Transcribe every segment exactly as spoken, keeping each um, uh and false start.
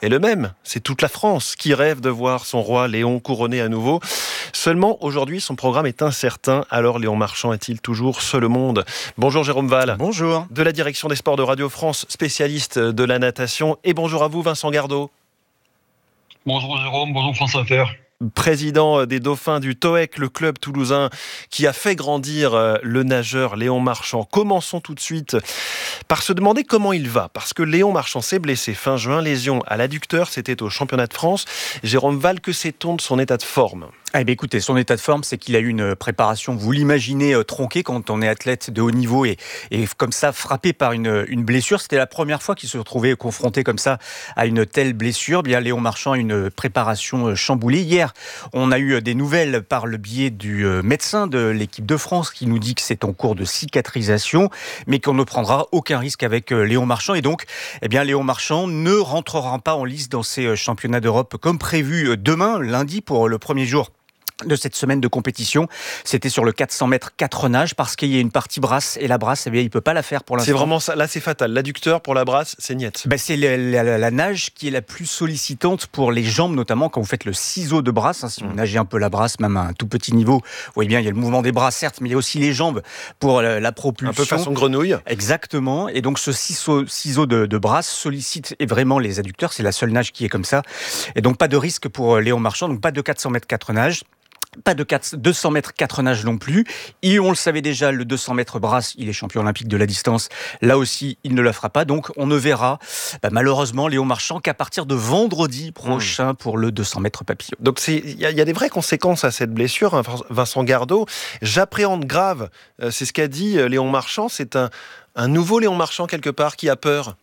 est le même. C'est toute la France qui rêve de voir son roi Léon couronné à nouveau. Seulement, aujourd'hui, son programme est incertain. Alors, Léon Marchand est-il toujours seul au monde ? Bonjour Jérôme Val. Bonjour. De la direction des sports de Radio France, spécialiste de la natation. Et bonjour à vous, Vincent Gardot. Bonjour Jérôme, bonjour France Inter. Président des Dauphins du T O E C, le club toulousain qui a fait grandir le nageur Léon Marchand. Commençons tout de suite par se demander comment il va. Parce que Léon Marchand s'est blessé fin juin, lésion à l'adducteur, c'était au championnat de France. Jérôme Val, que sait-on de son état de forme ? Eh bien, écoutez, son état de forme, c'est qu'il a eu une préparation, vous l'imaginez, euh, tronquée quand on est athlète de haut niveau et, et comme ça frappé par une, une blessure. C'était la première fois qu'il se retrouvait confronté comme ça à une telle blessure. Bien, Léon Marchand a une préparation chamboulée. Hier, on a eu des nouvelles par le biais du médecin de l'équipe de France qui nous dit que c'est en cours de cicatrisation, mais qu'on ne prendra aucun risque avec Léon Marchand. Et donc, eh bien, Léon Marchand ne rentrera pas en lice dans ces championnats d'Europe comme prévu demain, lundi, pour le premier jour de cette semaine de compétition. C'était sur le quatre cents mètres quatre nages parce qu'il y a une partie brasse et la brasse, eh bien, il ne peut pas la faire pour l'instant. C'est vraiment ça, là c'est fatal. L'adducteur pour la brasse, c'est niet. Ben, c'est la, la, la nage qui est la plus sollicitante pour les jambes, notamment quand vous faites le ciseau de brasse. Hein, si vous nagez un peu la brasse, même à un tout petit niveau, vous voyez bien, il y a le mouvement des bras, certes, mais il y a aussi les jambes pour la, la propulsion. Un peu façon grenouille. Exactement. Et donc ce ciseau, ciseau de, de brasse sollicite vraiment les adducteurs. C'est la seule nage qui est comme ça. Et donc pas de risque pour Léon Marchand, donc pas de quatre cents mètres quatre nages. Pas de deux cents mètres quatre nages non plus. Et on le savait déjà, le deux cents mètres brasse, il est champion olympique de la distance. Là aussi, il ne la fera pas. Donc, on ne verra bah, malheureusement Léon Marchand qu'à partir de vendredi prochain pour le deux cents mètres papillon. Donc, il y, y a des vraies conséquences à cette blessure, hein, Vincent Gardot. J'appréhende grave. Euh, c'est ce qu'a dit euh, Léon Marchand. C'est un, un nouveau Léon Marchand, quelque part, qui a peur.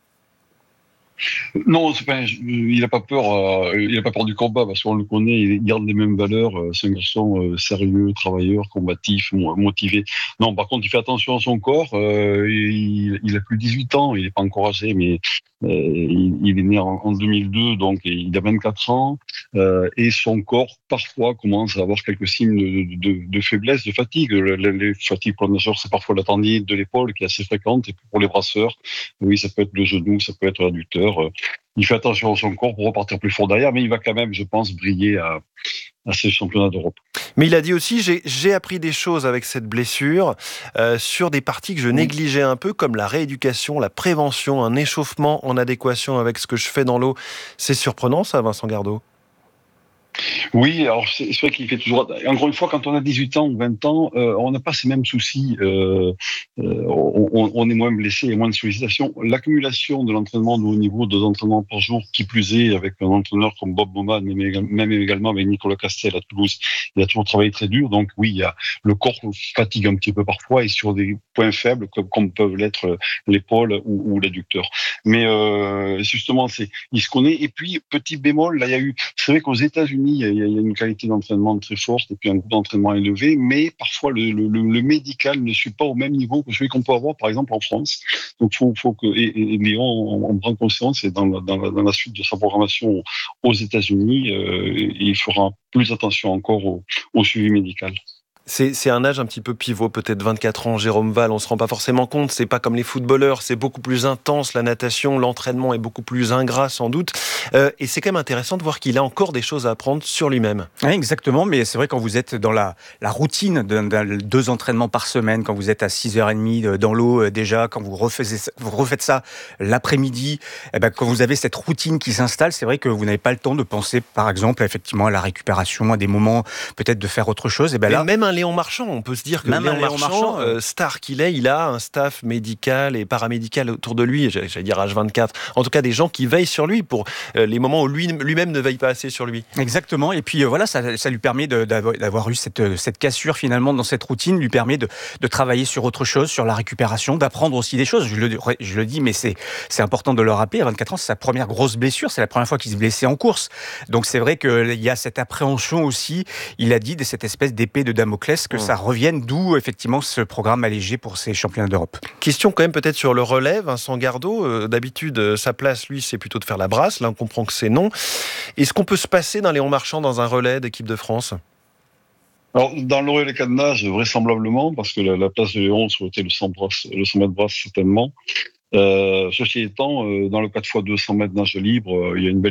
Non, c'est pas, il n'a pas peur. Euh, il a pas peur du combat parce qu'on le connaît. Il garde les mêmes valeurs. Euh, c'est un garçon euh, sérieux, travailleur, combatif, motivé. Non, par contre, il fait attention à son corps. Euh, il, il a plus de dix-huit ans. Il n'est pas encore âgé, mais euh, il, il est né en, en deux mille deux, donc il a vingt-quatre ans. Euh, et son corps parfois commence à avoir quelques signes de, de, de faiblesse, de fatigue. Les, les fatigues pour le nageur, c'est parfois la tendinite de l'épaule qui est assez fréquente. Et puis pour les brasseurs, oui, ça peut être le genou, ça peut être l'adducteur. Il fait attention à son corps pour repartir plus fort derrière, mais il va quand même, je pense, briller à, à ces championnats d'Europe. Mais il a dit aussi, j'ai, j'ai appris des choses avec cette blessure euh, sur des parties que je négligeais un peu, comme la rééducation, la prévention, un échauffement en adéquation avec ce que je fais dans l'eau. C'est surprenant ça, Vincent Gardot ? Oui, alors c'est, c'est vrai qu'il fait toujours... Encore une fois, quand on a dix-huit ans ou vingt ans, euh, on n'a pas ces mêmes soucis. Euh, euh, on, on est moins blessé et moins de sollicitations. L'accumulation de l'entraînement de haut niveau, deux entraînements par jour, qui plus est, avec un entraîneur comme Bob Bowman, même également avec Nicolas Castel à Toulouse, il a toujours travaillé très dur. Donc oui, il y a, le corps fatigue un petit peu parfois et sur des points faibles, comme, comme peuvent l'être l'épaule ou, ou l'adducteur. Mais euh, justement, c'est, il se connaît. Et puis, petit bémol, là, il y a eu... C'est vrai qu'aux États-Unis, il y, a, il y a une qualité d'entraînement très forte et puis un groupe d'entraînement élevé, mais parfois le, le, le médical ne suit pas au même niveau que celui qu'on peut avoir par exemple en France. Donc faut, faut que et, et Léon on, on prend conscience et dans la, dans, la, dans la suite de sa programmation aux États-Unis, euh, il fera plus attention encore au, au suivi médical. C'est, c'est un âge un petit peu pivot, peut-être vingt-quatre ans, Jérôme Val, on ne se rend pas forcément compte, c'est pas comme les footballeurs, c'est beaucoup plus intense, la natation, l'entraînement est beaucoup plus ingrat sans doute, euh, et c'est quand même intéressant de voir qu'il a encore des choses à apprendre sur lui-même. Oui, exactement, mais c'est vrai quand vous êtes dans la, la routine de, de deux entraînements par semaine, quand vous êtes à six heures trente dans l'eau déjà, quand vous, refaites, vous refaites ça l'après-midi, eh ben, quand vous avez cette routine qui s'installe, c'est vrai que vous n'avez pas le temps de penser par exemple effectivement à la récupération, à des moments peut-être de faire autre chose. Et ben là, même un Léon Marchand, on peut se dire que Même Léon, Léon Marchand, Marchand euh, star qu'il est, il a un staff médical et paramédical autour de lui, j'allais dire H vingt-quatre, en tout cas des gens qui veillent sur lui pour euh, les moments où lui, lui-même ne veille pas assez sur lui. Exactement, et puis euh, voilà, ça, ça lui permet de, d'avoir, d'avoir eu cette, cette cassure finalement dans cette routine, lui permet de, de travailler sur autre chose, sur la récupération, d'apprendre aussi des choses. Je le, je le dis, mais c'est, c'est important de le rappeler, à vingt-quatre ans, c'est sa première grosse blessure, c'est la première fois qu'il se blessait en course. Donc c'est vrai qu'il y a cette appréhension aussi, il a dit, de cette espèce d'épée de Damoclès, que mmh. ça revienne, d'où effectivement ce programme allégé pour ces championnats d'Europe. Question quand même peut-être sur le relais, Vincent Gardot, euh, d'habitude euh, sa place lui c'est plutôt de faire la brasse, là on comprend que c'est non. Est-ce qu'on peut se passer d'un Léon Marchand dans un relais d'équipe de France ? Alors, dans le relais cadenage, vraisemblablement, parce que la, la place de Léon aurait été le cent mètres brasse certainement. Euh, ceci étant, euh, dans le quatre fois deux cents mètres nage libre, euh, il y a une belle